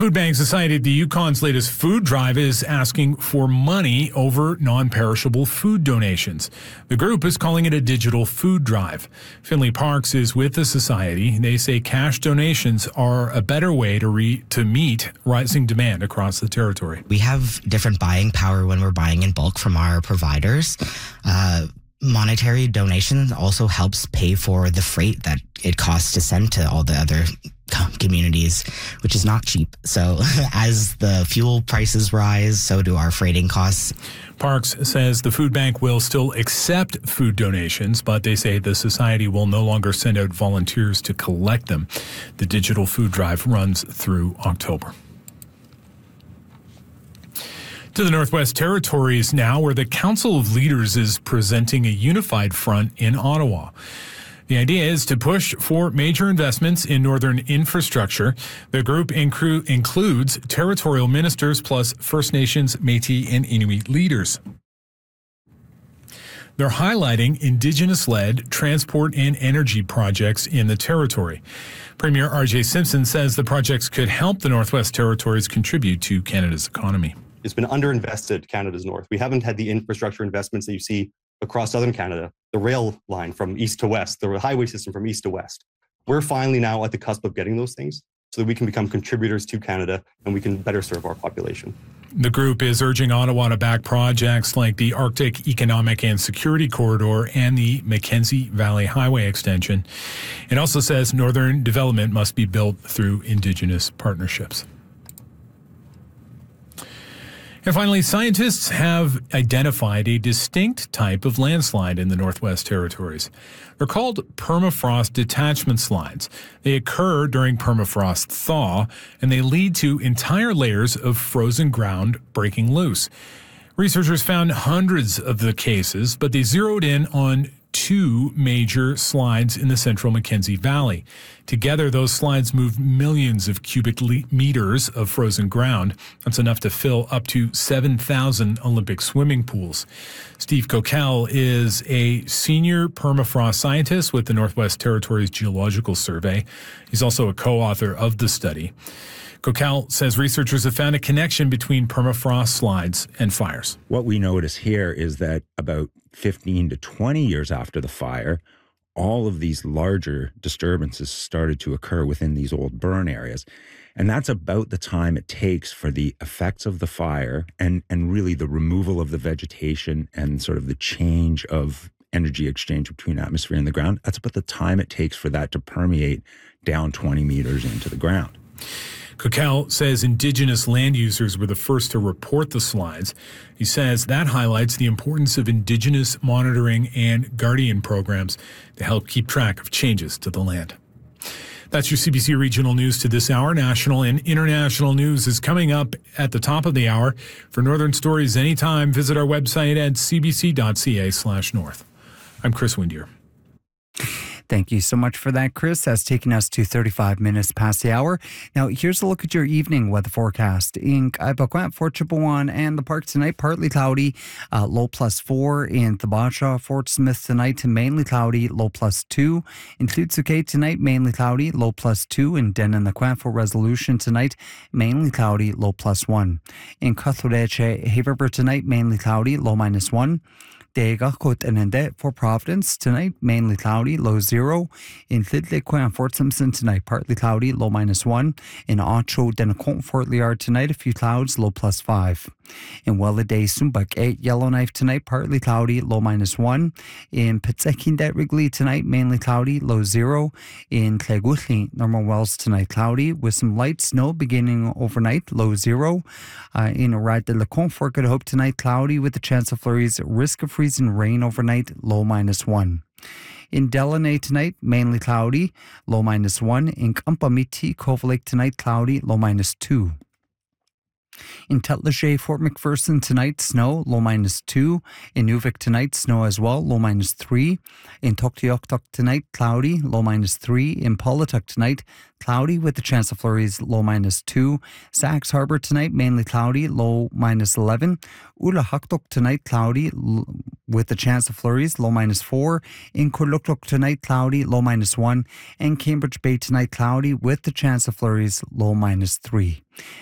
Food Bank Society of the Yukon's latest food drive is asking for money over non-perishable food donations. The group is calling it a digital food drive. Finley Parks is with the society. They say cash donations are a better way to meet rising demand across the territory. We have different buying power when we're buying in bulk from our providers. Monetary donation also helps pay for the freight that it costs to send to all the other communities, which is not cheap. So as the fuel prices rise, so do our freighting costs. Parks says the food bank will still accept food donations, but they say the society will no longer send out volunteers to collect them. The digital food drive runs through October. To the Northwest Territories now, where the Council of Leaders is presenting a unified front in Ottawa. The idea is to push for major investments in northern infrastructure. The group includes territorial ministers plus First Nations, Métis, and Inuit leaders. They're highlighting Indigenous-led transport and energy projects in the territory. Premier R.J. Simpson says the projects could help the Northwest Territories contribute to Canada's economy. It's been underinvested, Canada's north. We haven't had the infrastructure investments that you see across southern Canada, the rail line from east to west, the highway system from east to west. We're finally now at the cusp of getting those things so that we can become contributors to Canada and we can better serve our population. The group is urging Ottawa to back projects like the Arctic Economic and Security Corridor and the Mackenzie Valley Highway extension. It also says northern development must be built through Indigenous partnerships. And finally, scientists have identified a distinct type of landslide in the Northwest Territories. They're called permafrost detachment slides. They occur during permafrost thaw, and they lead to entire layers of frozen ground breaking loose. Researchers found hundreds of the cases, but they zeroed in on two major slides in the central Mackenzie Valley. Together, those slides moved millions of cubic meters of frozen ground. That's enough to fill up to 7,000 Olympic swimming pools. Steve Coquel is a senior permafrost scientist with the Northwest Territories Geological Survey. He's also a co-author of the study. Coquel says researchers have found a connection between permafrost slides and fires. What we notice here is that about 15 to 20 years after the fire, all of these larger disturbances started to occur within these old burn areas. And that's about the time it takes for the effects of the fire and really the removal of the vegetation and sort of the change of energy exchange between atmosphere and the ground. That's about the time it takes for that to permeate down 20 meters into the ground. Coquel says Indigenous land users were the first to report the slides. He says that highlights the importance of Indigenous monitoring and guardian programs to help keep track of changes to the land. That's your CBC Regional News to this hour. National and international news is coming up at the top of the hour. For Northern Stories anytime, visit our website at cbc.ca/north. I'm Chris Windier. Thank you so much for that, Chris. That's taking us to 35 minutes past the hour. Now, here's a look at your evening weather forecast. In Kaipakwet, Fort Chipewyan, and the park tonight, partly cloudy, low +4. In Thibacha, Fort Smith tonight, mainly cloudy, low +2. In Tlutsuke tonight, mainly cloudy, low +2. In Denanakwet for Resolution tonight, mainly cloudy, low +1. In Cuthureche, Hay River tonight, mainly cloudy, low -1. Dega Kotenende for Providence tonight, mainly cloudy, low 0. In Tlitlikwe and Fort Simpson tonight, partly cloudy, low -1. In Ocho, Denacont, Fort Liard tonight, a few clouds, low +5. In Welladay, Sumbak 8, Yellowknife tonight, partly cloudy, low -1. In Pitsekindet, Wrigley tonight, mainly cloudy, low 0. In Clegutli, Normal Wells tonight, cloudy with some light snow beginning overnight, low 0. In Rad de Lecomte, Fort Good Hope tonight, cloudy with a chance of flurries, risk of freezing rain overnight, low -1. In Delaney tonight, mainly cloudy, low -1. In Kampamiti, Cove Lake tonight, cloudy, low -2. In Tetleaget, Fort McPherson tonight, snow, low -2. In Nuvik tonight, snow as well, low -3. In Tuktoyaktuk tonight, cloudy, low -3. In Paulatuk tonight, cloudy with the chance of flurries, low -2. Sachs Harbor tonight, mainly cloudy, low -11. Ulahaktuk tonight, cloudy with the chance of flurries, low -4. In Kurlukluk tonight, cloudy, low -1. And Cambridge Bay tonight, cloudy with the chance of flurries, low -3.